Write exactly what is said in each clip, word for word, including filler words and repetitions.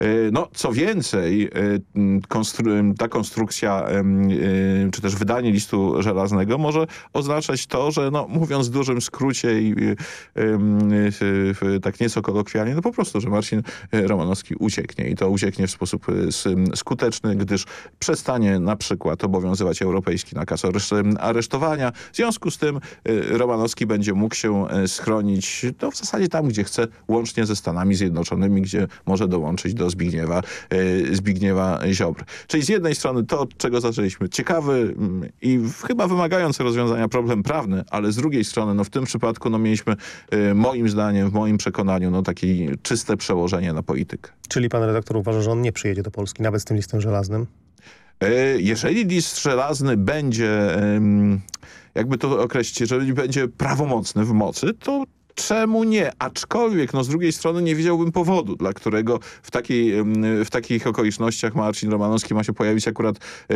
No, co więcej, konstru- ta konstrukcja, czy też wydanie listu żelaznego może oznaczać to, że no, mówiąc w dużym skrócie i tak nieco kolokwialnie, no po prostu, że Marcin Romanowski ucieknie i to ucieknie w sposób skuteczny, gdyż przestanie na przykład obowiązywać europejski nakaz aresztowania. W związku z tym Romanowski będzie mógł się schronić no, w zasadzie tam, gdzie chce, łącznie ze Stanami Zjednoczonymi, gdzie może dołączyć do Zbigniewa, Zbigniewa Ziobry. Czyli z jednej strony to, od czego zaczęliśmy, ciekawy i chyba wymagający rozwiązania problem prawny, ale z drugiej strony no, w tym przypadku no, mieliśmy moim zdaniem, w moim przekonaniu no, takie czyste przełożenie na politykę. Czyli pan redaktor uważa, że on nie przyjedzie do Polski, nawet z tym listem żelaznym? Jeżeli list żelazny będzie, jakby to określić, jeżeli będzie prawomocny w mocy, to czemu nie? Aczkolwiek, no z drugiej strony nie widziałbym powodu, dla którego w, takiej, w takich okolicznościach Marcin Romanowski ma się pojawić akurat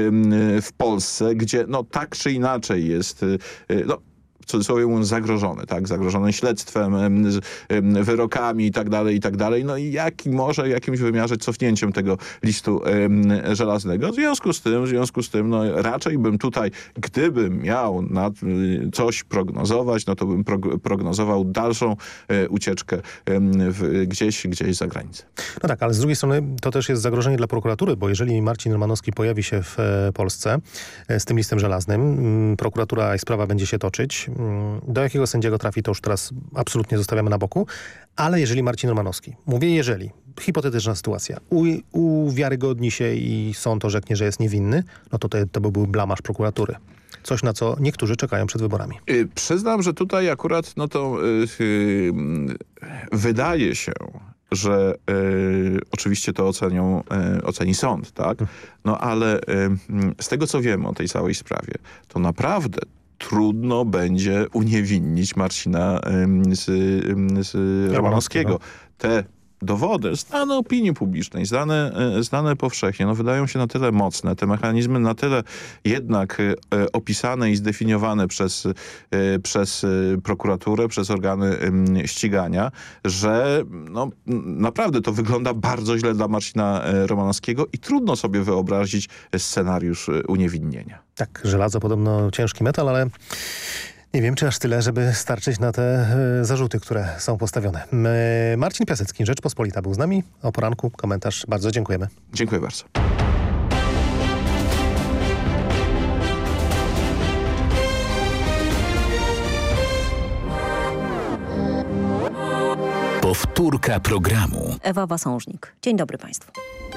w Polsce, gdzie no tak czy inaczej jest, no w cudzysłowie mówiąc, zagrożony, tak? Zagrożony śledztwem, wyrokami i tak dalej, i tak dalej. No i jak może w jakimś wymiarze cofnięciem tego listu żelaznego. W związku z tym, w związku z tym, no raczej bym tutaj, gdybym miał na coś prognozować, no to bym prog- prognozował dalszą ucieczkę w, gdzieś, gdzieś za granicę. No tak, ale z drugiej strony to też jest zagrożenie dla prokuratury, bo jeżeli Marcin Romanowski pojawi się w Polsce z tym listem żelaznym, prokuratura i sprawa będzie się toczyć, do jakiego sędziego trafi, to już teraz absolutnie zostawiamy na boku, ale jeżeli Marcin Romanowski, mówię jeżeli, hipotetyczna sytuacja, u, uwiarygodni się i sąd orzeknie, że jest niewinny, no to to, to by był blamaż prokuratury. Coś, na co niektórzy czekają przed wyborami. Yy, przyznam, że tutaj akurat no to yy, yy, wydaje się, że y, oczywiście to ocenią, y, oceni sąd, tak? No ale y, z tego, co wiemy o tej całej sprawie, to naprawdę trudno będzie uniewinnić Marcina y, z, y, z Romanowskiego. Te dowody znane opinii publicznej, znane, znane powszechnie, no wydają się na tyle mocne, te mechanizmy na tyle jednak opisane i zdefiniowane przez, przez prokuraturę, przez organy ścigania, że no, naprawdę to wygląda bardzo źle dla Marcina Romanowskiego i trudno sobie wyobrazić scenariusz uniewinnienia. Tak, żelazo podobno ciężki metal, ale nie wiem, czy aż tyle, żeby starczyć na te y, zarzuty, które są postawione. Y, Marcin Piasecki, Rzeczpospolita, był z nami. O poranku komentarz. Bardzo dziękujemy. Dziękuję bardzo. Powtórka programu. Ewa Wasążnik. Dzień dobry Państwu.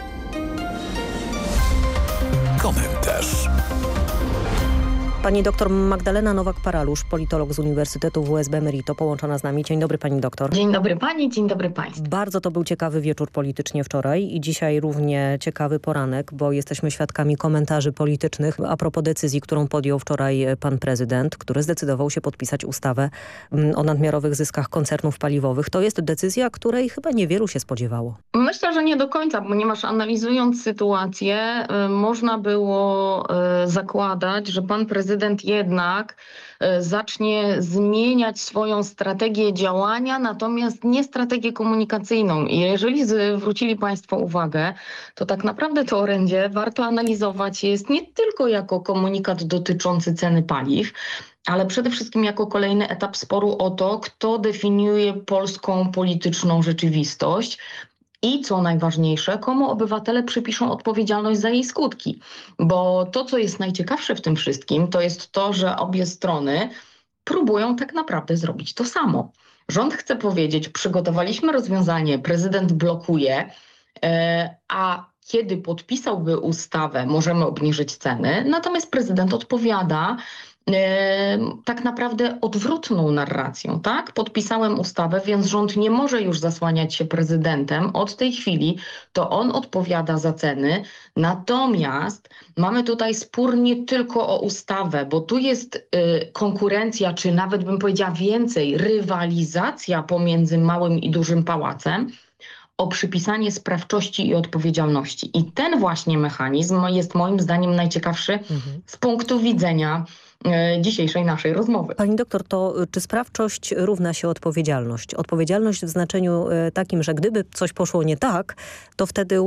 Komentarz. Pani doktor Magdalena Nowak-Paralusz, politolog z Uniwersytetu W S B Merito, połączona z nami. Dzień dobry pani doktor. Dzień dobry pani, dzień dobry państwu. Bardzo to był ciekawy wieczór politycznie wczoraj i dzisiaj równie ciekawy poranek, bo jesteśmy świadkami komentarzy politycznych a propos decyzji, którą podjął wczoraj pan prezydent, który zdecydował się podpisać ustawę o nadmiarowych zyskach koncernów paliwowych. To jest decyzja, której chyba niewielu się spodziewało. Myślę, że nie do końca, ponieważ analizując sytuację, y, można było y, zakładać, że pan prezydent Prezydent jednak y, zacznie zmieniać swoją strategię działania, natomiast nie strategię komunikacyjną. I jeżeli zwrócili państwo uwagę, to tak naprawdę to orędzie warto analizować jest nie tylko jako komunikat dotyczący ceny paliw, ale przede wszystkim jako kolejny etap sporu o to, kto definiuje polską polityczną rzeczywistość. I co najważniejsze, komu obywatele przypiszą odpowiedzialność za jej skutki. Bo to, co jest najciekawsze w tym wszystkim, to jest to, że obie strony próbują tak naprawdę zrobić to samo. Rząd chce powiedzieć, przygotowaliśmy rozwiązanie, prezydent blokuje, a kiedy podpisałby ustawę, możemy obniżyć ceny. Natomiast prezydent odpowiada tak naprawdę odwrotną narracją, tak? Podpisałem ustawę, więc rząd nie może już zasłaniać się prezydentem. Od tej chwili to on odpowiada za ceny. Natomiast mamy tutaj spór nie tylko o ustawę, bo tu jest y, konkurencja, czy nawet bym powiedziała więcej, rywalizacja pomiędzy małym i dużym pałacem o przypisanie sprawczości i odpowiedzialności. I ten właśnie mechanizm jest moim zdaniem najciekawszy mhm. z punktu widzenia dzisiejszej naszej rozmowy. Pani doktor, to czy sprawczość równa się odpowiedzialność? Odpowiedzialność w znaczeniu takim, że gdyby coś poszło nie tak, to wtedy